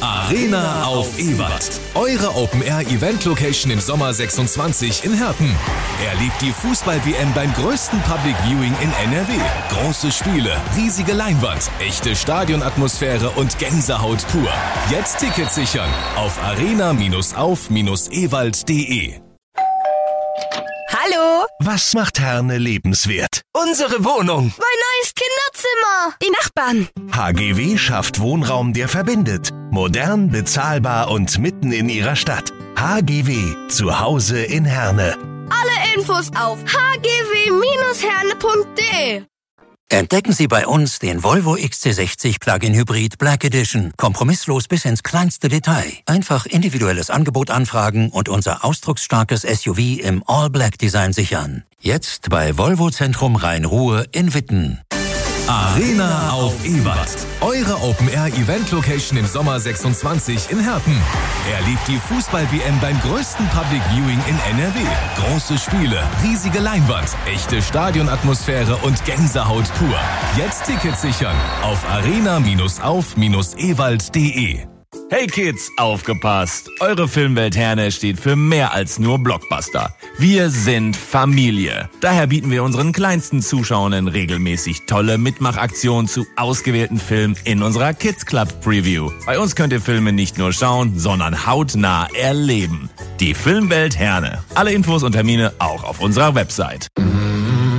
Arena auf Ewald. Eure Open-Air-Event-Location im Sommer 26 in Herten. Erlebt die Fußball-WM beim größten Public Viewing in NRW. Große Spiele, riesige Leinwand, echte Stadionatmosphäre und Gänsehaut pur. Jetzt Tickets sichern auf arena-auf-ewald.de. Hallo? Was macht Herne lebenswert? Unsere Wohnung. Mein neues Kinderzimmer. Die Nachbarn. HGW schafft Wohnraum, der verbindet. Modern, bezahlbar und mitten in ihrer Stadt. HGW. Zu Hause in Herne. Alle Infos auf hgw-herne.de. Entdecken Sie bei uns den Volvo XC60 Plug-in Hybrid Black Edition. Kompromisslos bis ins kleinste Detail. Einfach individuelles Angebot anfragen und unser ausdrucksstarkes SUV im All-Black-Design sichern. Jetzt bei Volvo Zentrum Rhein-Ruhr in Witten. Arena auf Ewald. Eure Open-Air-Event-Location im Sommer 26 in Herten. Erlebt die Fußball-WM beim größten Public Viewing in NRW. Große Spiele, riesige Leinwand, echte Stadionatmosphäre und Gänsehaut pur. Jetzt Tickets sichern auf arena-auf-ewald.de. Hey Kids, aufgepasst! Eure Filmwelt Herne steht für mehr als nur Blockbuster. Wir sind Familie. Daher bieten wir unseren kleinsten Zuschauern regelmäßig tolle Mitmachaktionen zu ausgewählten Filmen in unserer Kids Club Preview. Bei uns könnt ihr Filme nicht nur schauen, sondern hautnah erleben. Die Filmwelt Herne. Alle Infos und Termine auch auf unserer Website.